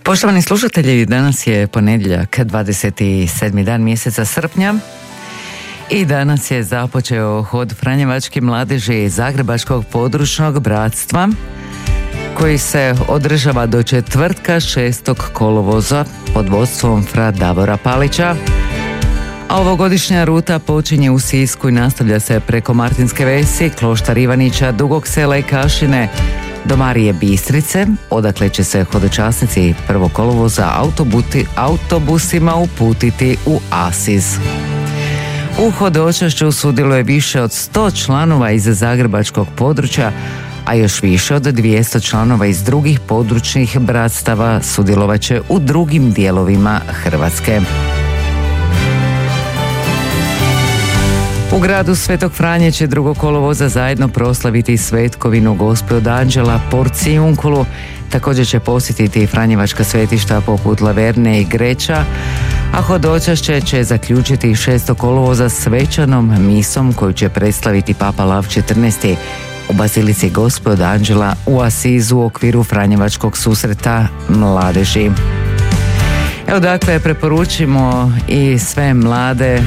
Poštovani slušatelji, danas je ponedjeljak, 27. dan mjeseca srpnja i danas je započeo hod franjevačke mladeži Zagrebačkog područnog bratstva koji se održava do četvrtka 6. kolovoza pod vodstvom fra Davora Palića. A ovogodišnja ruta počinje u Sisku i nastavlja se preko Martinske Vesi, Kloštar Ivanića, Dugog Sela i Kašine do Marije Bistrice, odakle će se hodočasnici 1. kolovoza autobusima uputiti u Asiz. U hodočašću sudjeluje više od 100 članova iz zagrebačkog područja, a još više od 200 članova iz drugih područnih bratstava sudjelovat će u drugim dijelovima Hrvatske. U gradu Svetog Franje će 2. kolovoza zajedno proslaviti svetkovinu Gospe od Anđela, Porcijunkulu. Također će posjetiti franjevačka svetišta poput Laverne i Greća, a hodočašće će zaključiti 6. kolovoza svečanom misom koju će predstaviti Papa Lav XIV u Bazilici Gospe od Anđela u Asizu u okviru franjevačkog susreta mladeži. Evo dakle, preporučimo i sve mlade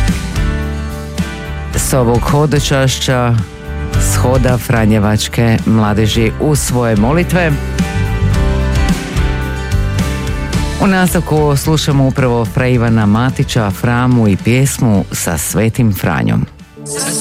s ovog hodočašća, s hoda franjevačke mladeži u svoje molitve. U nastavku slušamo upravo fra Ivana Matića, Framu i pjesmu Sa Svetim Franjom.